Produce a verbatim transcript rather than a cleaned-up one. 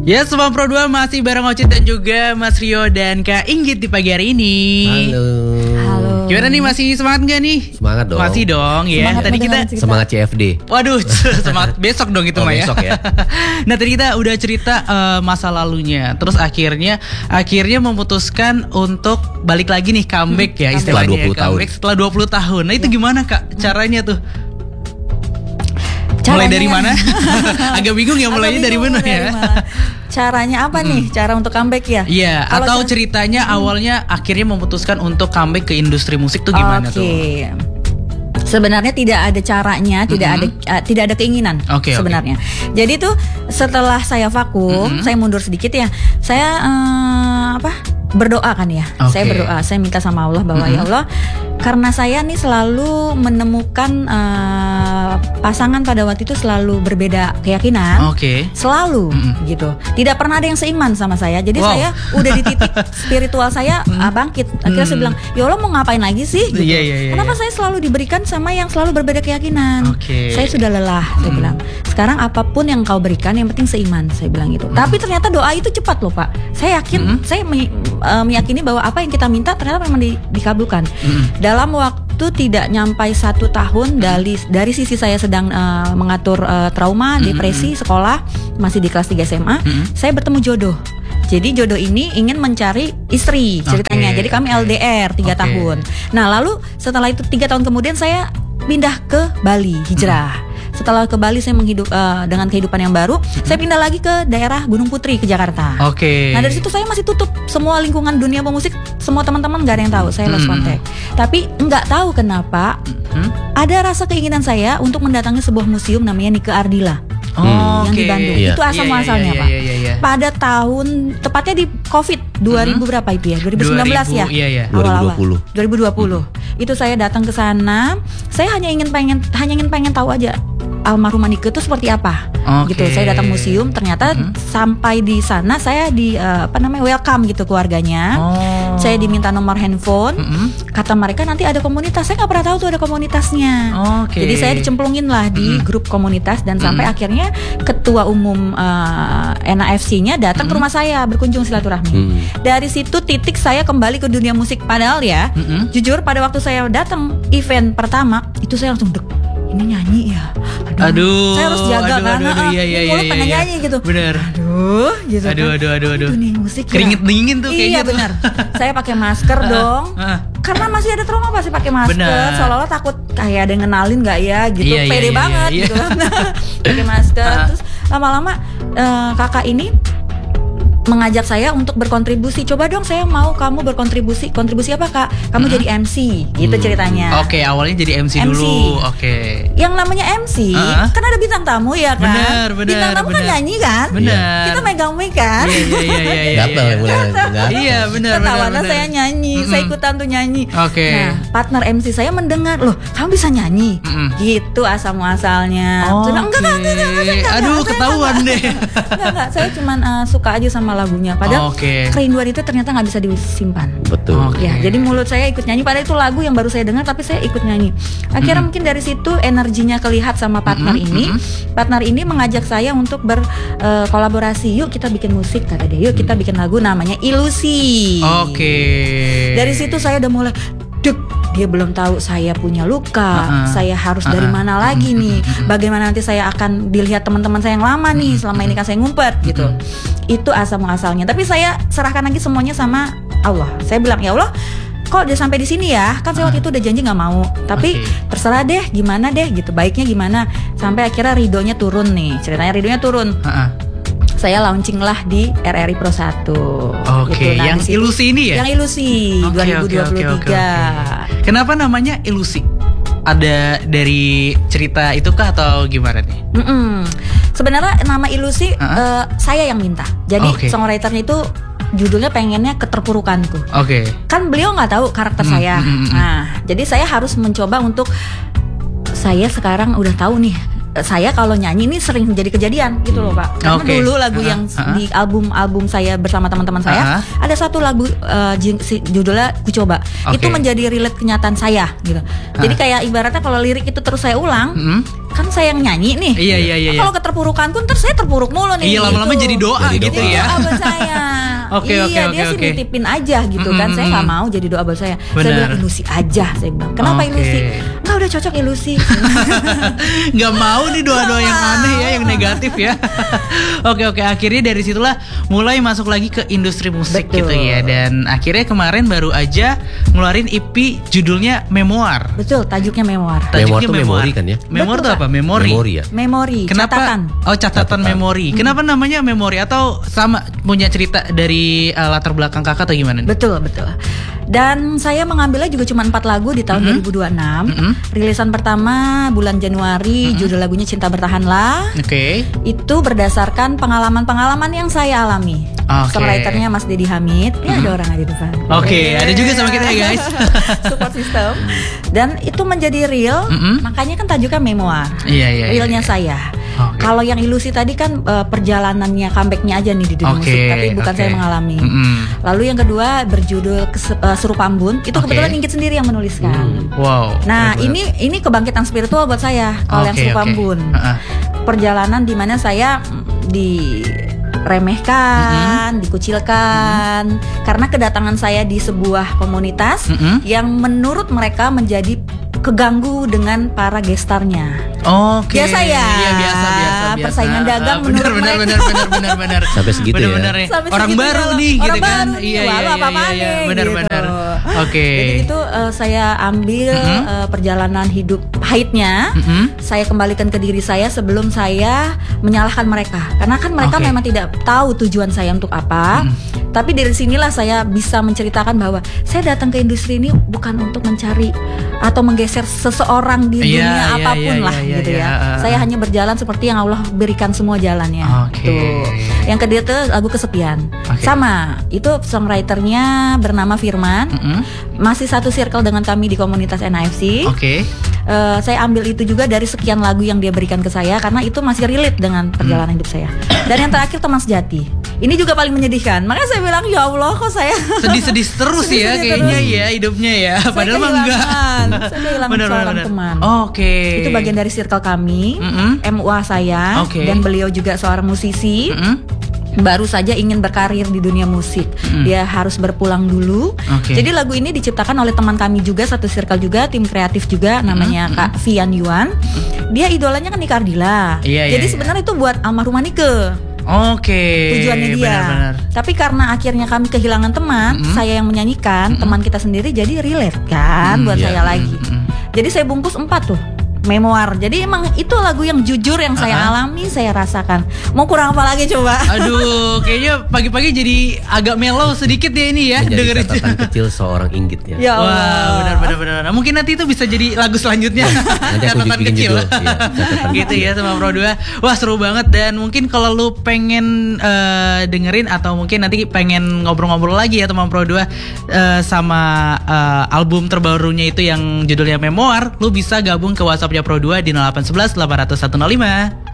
Ya, Semang Pro dua masih bareng Ocit dan juga Mas Rio dan Kak Inggit di pagi hari ini. Halo. Halo. Gimana nih, masih semangat gak nih? Semangat dong. Masih dong ya. Semangat Tadi kita cerita. Semangat C F D. Waduh, semangat besok dong itu Oh, mah ya. besok ya. Nah, tadi kita udah cerita uh, masa lalunya. Terus akhirnya akhirnya memutuskan untuk balik lagi nih, comeback ya Setelah istilahnya. dua puluh tahun. Comeback setelah dua puluh tahun. Nah, itu gimana Kak caranya tuh? Caranya Mulai dari ya. mana? Agak bingung ya mulainya Agak dari bingung mana dari ya? mana. Caranya apa nih? Cara untuk comeback ya? Iya, Kalau atau ca- ceritanya awalnya akhirnya memutuskan untuk comeback ke industri musik tuh gimana Oke. tuh? Sebenarnya tidak ada caranya, tidak ada uh, tidak ada keinginan Oke, oke. sebenarnya. Jadi tuh setelah saya vakum, Mm-mm. saya mundur sedikit ya. Saya eh, apa? Berdoa kan ya. Oke. Saya berdoa, saya minta sama Allah bahwa Mm-mm. ya Allah, karena saya nih selalu menemukan eh, pasangan pada waktu itu selalu berbeda keyakinan. Oke. Selalu Mm-mm. gitu. Tidak pernah ada yang seiman sama saya. Jadi Wow. saya udah di titik spiritual saya ah, bangkit. Akhirnya saya bilang, "Ya Allah, mau ngapain lagi sih?" gitu. Iya, iya, iya, Kenapa iya. saya selalu diberikan sama yang selalu berbeda keyakinan? Oke. Saya sudah lelah, saya Mm. bilang. Sekarang apapun yang kau berikan yang penting seiman, saya bilang gitu. Tapi ternyata doa itu cepat loh, Pak. Saya yakin, Mm. saya me- eh, meyakini bahwa apa yang kita minta ternyata memang di- dikabulkan. Mm. Dalam waktu tidak nyampai satu tahun dari dari sisi saya sedang eh, mengatur eh, trauma, depresi, sekolah, masih di kelas tiga S M A, Mm. saya bertemu jodoh. Jadi jodoh ini ingin mencari istri ceritanya. Oke, Jadi kami oke. L D R tiga Oke. tahun. Nah lalu setelah itu tiga tahun kemudian saya pindah ke Bali, hijrah. Setelah ke Bali saya menghidup eh, dengan kehidupan yang baru. Saya pindah lagi ke daerah Gunung Putri ke Jakarta. Oke. Nah dari situ saya masih tutup semua lingkungan dunia pemusik, semua teman-teman nggak ada yang tahu. Saya lost Hmm. contact. Tapi nggak tahu kenapa Hmm? ada rasa keinginan saya untuk mendatangi sebuah museum namanya Nike Ardila. Oh, yang oke. di Bandung. Iya. Itu asal Iya, iya, muasalnya, iya, Pak. iya, iya, iya. Pada tahun tepatnya di Covid dua ribu berapa itu ya? dua ribu sembilan belas ya? Iya, iya. dua ribu dua Awal-awal. puluh. dua ribu dua puluh. Itu saya datang ke sana. Saya hanya ingin pengen hanya ingin pengen tahu aja almarhum Nike itu seperti apa. Oke. Gitu. Saya datang museum, ternyata Mhm. sampai di sana saya di eh, apa namanya? welcome gitu keluarganya. Oh. Saya diminta nomor handphone. Mm-mm. Kata mereka nanti ada komunitas. Saya nggak pernah tahu tuh ada komunitasnya. Oke. Jadi saya dicemplungin lah di Mm-mm. grup komunitas dan sampai Mm-mm. akhirnya ketua umum uh, N A F C-nya datang ke rumah saya berkunjung silaturahmi. Hmm. Dari situ titik saya kembali ke dunia musik. Padahal ya, Mm-mm. jujur pada waktu saya datang event pertama itu saya langsung deg. Ini nyanyi ya. Aduh. Saya harus jaga aduh, karena aduh, aduh, ah, iya, iya, ini mulut iya, pengen iya. nyanyi gitu. Bener. Aduh, gitu Aduh, kan. aduh, aduh, aduh. Itu nih musik ya. Keringet dingin tuh kayaknya Iya tuh. benar. Saya pakai masker dong. ah. Karena masih ada trauma pasti pakai masker. Benar. Seolah-olah takut kayak ada yang ngenalin nggak ya gitu. Iya, iya, Pede iya, banget iya. gitu. Pakai masker. Ah. Terus lama-lama eh, kakak ini mengajak saya untuk berkontribusi. Coba dong saya mau kamu berkontribusi. Kontribusi apa Kak? Kamu Hmm. jadi M C. Gitu ceritanya. Oke, awalnya jadi M C, M C. dulu. Oke. Yang namanya M C Ah. kan ada bintang tamu ya kan? Benar, benar, Bintang tamu kan benar. nyanyi kan? Benar. Kita megang mic kan? Iya, iya, iya, iya, iya. Gatel ya mulai. Gatel. Iya, benar, benar, Ketahuannya benar. saya nyanyi, saya Mm-mm. ikutan tuh nyanyi. Oke. Nah, partner M C saya mendengar, loh, kamu bisa nyanyi? Mm-mm. Gitu asal muasalnya. Oke. Saya bilang, enggak, enggak, enggak, enggak, enggak, enggak, Aduh, saya ketahuan enggak, deh. Enggak, enggak, saya cuman uh, suka aja sama lagunya. Padahal Oke. kerinduan itu ternyata nggak bisa disimpan. Betul. Oke. Ya, jadi mulut saya ikut nyanyi. Padahal itu lagu yang baru saya dengar, tapi saya ikut nyanyi. Akhirnya Mm-mm. mungkin dari situ energinya kelihat sama partner Mm-mm, ini. mm-mm. Partner ini mengajak saya untuk berkolaborasi. Yuk kita bikin musik, kata dia. Yuk kita bikin lagu namanya Ilusi. Oke. Dari situ saya udah mulai deg. Dia belum tahu saya punya luka, Uh-uh. saya harus dari Uh-uh. mana lagi nih? Bagaimana nanti saya akan dilihat teman-teman saya yang lama nih? Selama ini kan saya ngumpet gitu. Itu asal muasalnya. Tapi saya serahkan lagi semuanya sama Allah. Saya bilang ya Allah, kok udah sampai di sini ya? Kan saya waktu itu udah janji nggak mau. Tapi Oke. terserah deh, gimana deh gitu. Baiknya gimana? Sampai akhirnya ridhonya turun nih. Ceritanya ridhonya turun. Ah, ah. Saya launching lah di R R I Pro satu. Oke, Gitu. Nah, yang di situ- Ilusi ini ya? Yang Ilusi Oke, dua ribu dua puluh tiga. oke, oke, oke. Kenapa namanya Ilusi? Ada dari cerita itu kah atau gimana nih? Mm-mm. Sebenarnya nama Ilusi Uh-uh. eh, saya yang minta. Jadi Oke. songwriternya itu judulnya pengennya Keterpurukanku. Oke. Kan beliau nggak tahu karakter Hmm, saya. hmm, hmm, hmm. Nah, jadi saya harus mencoba untuk saya sekarang udah tahu nih saya kalau nyanyi ini sering jadi kejadian gitu loh Pak. Karena Oke. dulu lagu Uh-huh. yang Uh-huh. di album-album saya bersama teman-teman saya, Uh-huh. ada satu lagu uh, jing- si- judulnya Ku Coba. Oke. Itu menjadi relate kenyataan saya gitu. Jadi kayak ibaratnya kalau lirik itu terus saya ulang, Mm-mm. kan saya yang nyanyi nih. Iya, iya, iya, iya. Kalau keterpurukanku ntar saya terpuruk mulu nih. Iya, lama-lama gitu. jadi doa Jadi gitu doa. ya. Doa buat saya. Oke, iya, oke, dia oke, sih oke. nitipin aja gitu kan. Saya nggak mau jadi doa buat saya. Saya Benar. bilang ilusi aja, saya bilang. Kenapa Oke. ilusi? Enggak, udah cocok ilusi. Nggak mau nih doa-doa yang Nggak aneh ya, mau. yang negatif ya. Oke oke, akhirnya dari situlah mulai masuk lagi ke industri musik Betul. gitu ya. Dan akhirnya kemarin baru aja ngeluarin E P judulnya Memoir. Betul, tajuknya memoir. Memoir tuh memori kan ya? Memoir Betul, tuh Kak. apa? Memori. Memori ya. Memori, Kenapa? catatan. Oh, catatan, Catatan. memori. Kenapa namanya memori, atau sama punya cerita dari uh, latar belakang kakak atau gimana nih? Betul, betul. Dan saya mengambilnya juga cuma empat lagu di tahun Mhm. dua ribu dua puluh enam. Mhm. Rilisan pertama bulan Januari, judul lagunya Cinta Bertahanlah. Oke. Itu berdasarkan pengalaman-pengalaman yang saya alami. Oke. Songwriternya Mas Dedi Hamid. Ya ada orang ada di depan. Oke, ada juga sama kita ya, guys. Support system. Dan itu menjadi real. Mhm. Makanya kan tajuknya memoir. Iya, iya, iya, Realnya iya. saya. Oke. Kalau yang ilusi tadi kan eh, perjalanannya, comebacknya aja nih di dunia Oke, musik, tapi bukan oke. saya mengalami. Mm-mm. Lalu yang kedua berjudul Kes- eh, Serupa Embun. Itu Oke. kebetulan Inggit sendiri yang menuliskan. Wow. Nah, keren ini ini kebangkitan spiritual buat saya. Kalau yang Oke, Serupa oke. Embun, Ha-ha. perjalanan di mana saya mm, diremehkan, dikucilkan, karena kedatangan saya di sebuah komunitas Mm-mm. yang menurut mereka menjadi keganggu dengan para gestarnya. Oke. Biasa ya. Iya, biasa biasa biasa. Persaingan dagang Ah, benar, menurut benar, mereka. benar benar benar benar. Sampai segitu ya? Benar-benar ya. Sampai Orang segitu baru ya, nih orang gitu kan. baru nih, Iya lalu iya apa-apaan iya, iya. nih, Benar gitu. benar. Oke. Jadi itu eh, saya ambil Mm-mm. eh, perjalanan hidup pahitnya. Mm-mm. Saya kembalikan ke diri saya sebelum saya menyalahkan mereka, karena kan mereka Oke. memang tidak tahu tujuan saya untuk apa. Mm. Tapi dari sinilah saya bisa menceritakan bahwa saya datang ke industri ini bukan untuk mencari atau menggeser seseorang di Iya, dunia iya, apapun iya, lah iya, gitu iya, ya. iya. Saya hanya berjalan seperti yang Allah berikan semua jalannya. Oke. Tuh. Yang kedua tuh lagu Kesepian. Oke. Sama, itu songwriternya bernama Firman. Mm-mm. Masih satu circle dengan kami di komunitas N A F C. Oke. Eh, saya ambil itu juga dari sekian lagu yang dia berikan ke saya karena itu masih relate dengan perjalanan hidup saya. Dan yang terakhir Teman Sejati. Ini juga paling menyedihkan. Makanya saya bilang ya Allah kok saya Sedih-sedih terus ya Sedih-sedih kayaknya terus. ya hidupnya ya. Saya Padahal mah enggak. kehilangan. Saya kehilangan Benar, seorang benar, benar. teman. Oke. Itu bagian dari circle kami. Mm-mm. M U A saya Oke. dan beliau juga seorang musisi. Mm-mm. Baru saja ingin berkarir di dunia musik. Mm. Dia harus berpulang dulu. Oke. Jadi lagu ini diciptakan oleh teman kami juga, satu circle juga, tim kreatif juga, namanya Kak Vian Yuan. Dia idolanya kan Nika Ardila. Iya, iya, Jadi iya. sebenarnya itu buat almarhumah Nike. Oke. Tujuannya dia. Benar-benar. Tapi karena akhirnya kami kehilangan teman, Mm-mm. saya yang menyanyikan, teman kita sendiri jadi relate kan Mm, buat iya. saya lagi. Mm-mm. Jadi saya bungkus empat tuh. Memoir. Jadi emang itu lagu yang jujur yang saya Uh-uh. alami, saya rasakan. Mau kurang apa lagi coba? Aduh, kayaknya pagi-pagi jadi agak mellow sedikit ya ini ya Menjadi dengerin. catatan kecil seorang Inggit ya. Ya Allah. Wah, benar benar benar. Nah, mungkin nanti itu bisa jadi lagu selanjutnya. Nanti aku Catatan bikin kecil. judul, iya, catatan gitu kecil. ya sama Pro dua. Wah, seru banget, dan mungkin kalau lu pengen eh, dengerin atau mungkin nanti pengen ngobrol-ngobrol lagi ya sama Pro dua eh, sama eh, album terbarunya itu yang judulnya Memoir, lu bisa gabung ke WhatsAppnya Pro dua di nol delapan satu satu delapan nol satu nol lima.